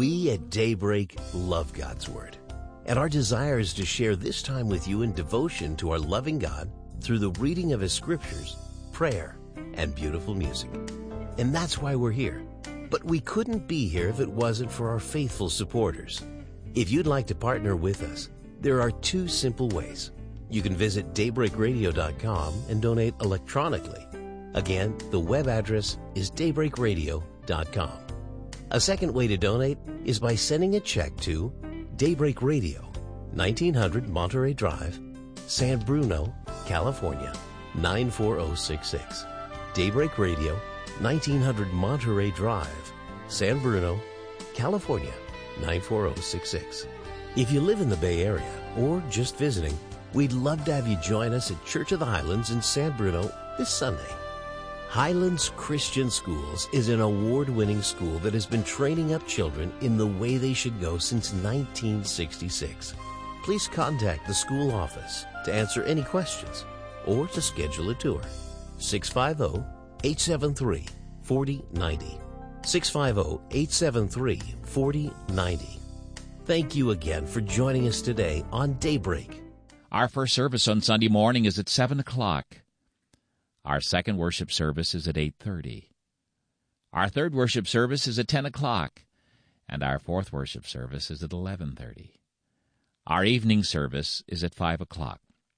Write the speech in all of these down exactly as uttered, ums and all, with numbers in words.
We at Daybreak love God's Word, and our desire is to share this time with you in devotion to our loving God through the reading of His Scriptures, prayer, and beautiful music. And that's why we're here. But we couldn't be here if it wasn't for our faithful supporters. If you'd like to partner with us, there are two simple ways. You can visit daybreak radio dot com and donate electronically. Again, the web address is daybreak radio dot com. A second way to donate is by sending a check to Daybreak Radio, nineteen hundred Monterey Drive, San Bruno, California, nine four zero six six. Daybreak Radio, nineteen hundred Monterey Drive, San Bruno, California, nine four zero six six. If you live in the Bay Area or just visiting, we'd love to have you join us at Church of the Highlands in San Bruno this Sunday. Highlands Christian Schools is an award-winning school that has been training up children in the way they should go since nineteen sixty-six. Please contact the school office to answer any questions or to schedule a tour. six five zero, eight seven three, four zero nine zero. six five zero, eight seven three, four zero nine zero. Thank you again for joining us today on Daybreak. Our first service on Sunday morning is at seven o'clock. Our second worship service is at eight thirty. Our third worship service is at ten o'clock, and our fourth worship service is at eleven thirty. Our evening service is at five o'clock.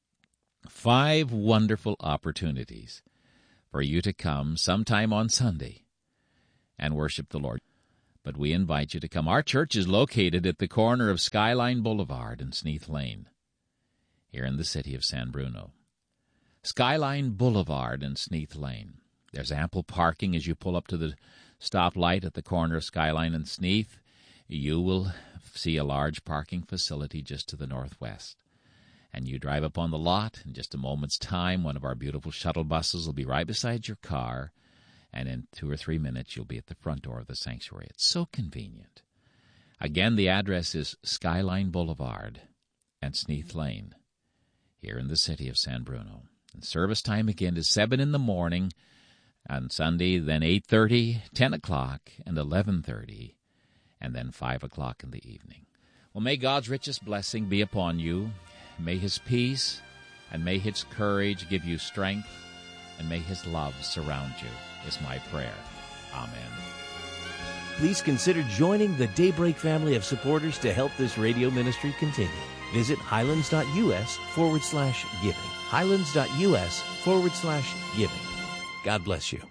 Five wonderful opportunities for you to come sometime on Sunday and worship the Lord. But we invite you to come. Our church is located at the corner of Skyline Boulevard and Sneath Lane, here in the city of San Bruno. Skyline Boulevard and Sneath Lane. There's ample parking as you pull up to the stoplight at the corner of Skyline and Sneath. You will see a large parking facility just to the northwest. And you drive up on the lot. In just a moment's time, one of our beautiful shuttle buses will be right beside your car, and in two or three minutes you'll be at the front door of the sanctuary. It's so convenient. Again, the address is Skyline Boulevard and Sneath Lane, here in the city of San Bruno. And service time again is seven in the morning on Sunday, then eight thirty, ten o'clock, and eleven thirty, and then five o'clock in the evening. Well, may God's richest blessing be upon you. May His peace and may His courage give you strength, and may His love surround you, is my prayer. Amen. Please consider joining the Daybreak family of supporters to help this radio ministry continue. Visit highlands.us forward slash giving. highlands.us forward slash giving. God bless you.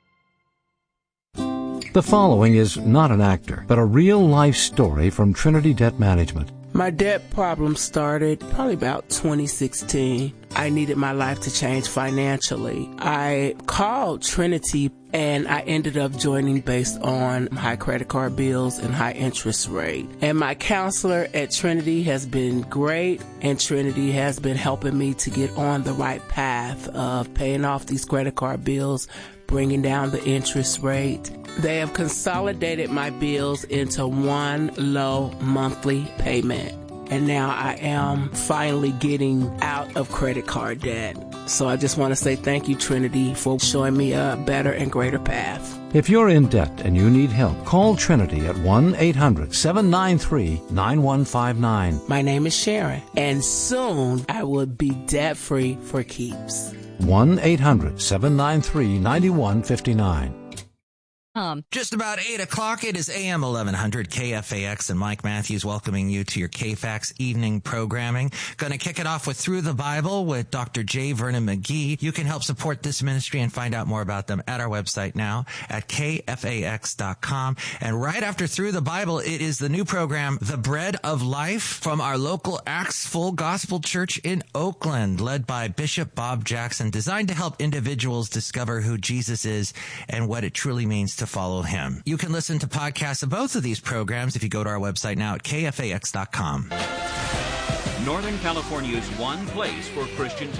The following is not an actor, but a real-life story from Trinity Debt Management. My debt problem started probably about twenty sixteen. I needed my life to change financially. I called Trinity and I ended up joining based on high credit card bills and high interest rate. And my counselor at Trinity has been great, and Trinity has been helping me to get on the right path of paying off these credit card bills, bringing down the interest rate. They have consolidated my bills into one low monthly payment. And now I am finally getting out of credit card debt. So I just want to say thank you, Trinity, for showing me a better and greater path. If you're in debt and you need help, call Trinity at one eight hundred seven nine three nine one five nine. My name is Sharon, and soon I will be debt-free for keeps. one eight hundred seven nine three nine one five nine. Um, Just about eight o'clock. It is A M eleven hundred K F A X, and Mike Matthews welcoming you to your K F A X evening programming. Going to kick it off with Through the Bible with Doctor J. Vernon McGee. You can help support this ministry and find out more about them at our website now at K F A X dot com. And right after Through the Bible, it is the new program, The Bread of Life, from our local Acts Full Gospel Church in Oakland, led by Bishop Bob Jackson, designed to help individuals discover who Jesus is and what it truly means to follow him. You can listen to podcasts of both of these programs if you go to our website now at K F A X dot com. Northern California's one place for Christian talk.